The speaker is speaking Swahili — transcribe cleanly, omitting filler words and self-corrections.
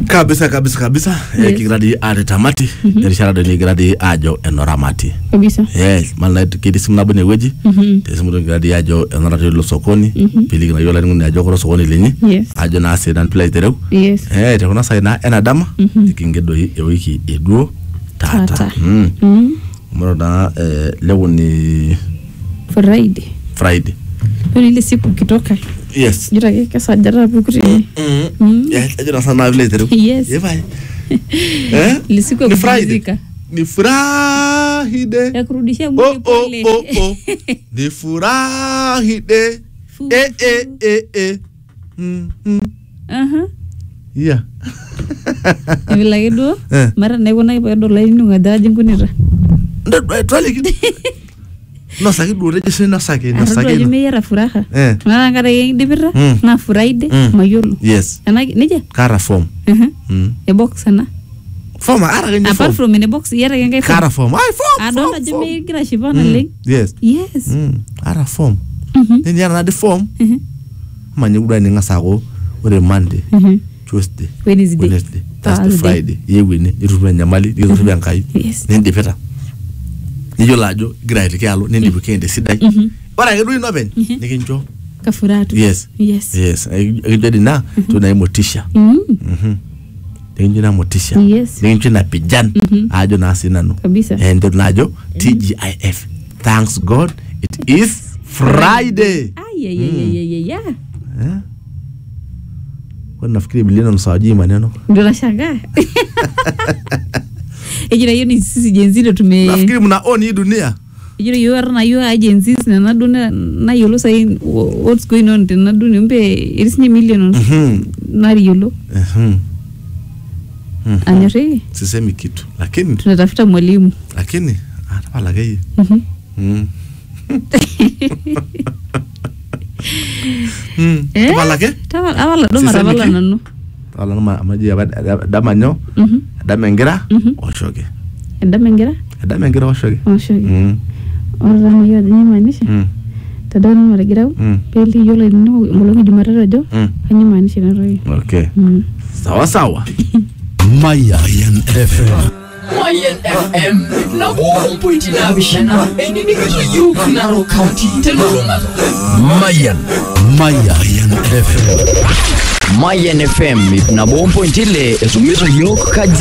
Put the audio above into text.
Kabisa. Kigradi ade tamati. Erishara do ni gradi ajo enoramati. Kabisa. Yes, malna kidisimu na bone weji. Tesimu do gradi ajo enorati lo sokoni. Pili na yola nguni ajo ko sokoni lenyi. Ajo na sedan place tereu. Yes. Te kuna sai na enadama. Ikingedo e wiki eduo tata. Moro na leo ni Friday. Ile siku kitoka. Yes. Jira ke sajara bukuri. Yes, ajira sana vile tereu. Yes. Yevai. Ile siku ya Friday. Ni Friday. Ya kurudishia mwili pole. Ni Friday. Yeah. Vila kido. Mara nego na ipo dola inu ngadaji ngunira. Ndo twali kido. No saki do reje na saki. Ardo me yara furaha. Na ngara dibira na Friday mayolo. Yes. Ana nije? Kara form. E box na. Form ara nge form. Apart from in a box yara nge form. Kara form. Ai form. Adona jeme gira shibana link. Yes. Ara form. Ni yara na the form. Manyugura ni ngasago ore Monday. Tuesday. Wednesday. Thursday, Friday. Yewini irubya nyamali irubya nkai. Nindi peta. Nijo lajo gira ke alo nindi bukende sidai. Ora ke duino ben. Nikinjo. Kafuratu. Yes. Ajedi na tuna motisha. Nikinjo na motisha. Nikinjo na pijan. Ajo na sinano. Kabisa. Endo najo TGIF. Thanks God it is Friday. Yeah. Kwa nafikiri bilina nusawaji maneno. Ndio nashangaa. Ejira hiyo ni sisi jenzi tume. Nafikiri mna own hii dunia. Ejira hiyo na hiyo agencies na duna na yolo sai what's going on na duna mbe irisni million. Na yolo. Anyore. Sisemi kitu lakini tunatafuta mwalimu. Lakini atapala gei. Tabalake? Awala do marabala nanu. Awala no maji damanyo. Damengira oshoge. Damengira oshoge. Ora mayo dini maanisha. Tadana maragira. Peli yola ni mulongi jumatatu jo. Hanyi maanisha na roho. Okay. Sawa. Mayan FM na bompuiti na bishana enini kitu yuku Narok County teluruma Mayan FM na bompuiti le esumiro yok kaje